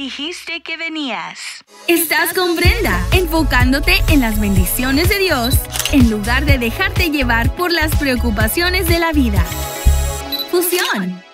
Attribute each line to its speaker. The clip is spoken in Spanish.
Speaker 1: dijiste que venías.
Speaker 2: Estás con Brenda, enfocándote en las bendiciones de Dios, en lugar de dejarte llevar por las preocupaciones de la vida. Fusión.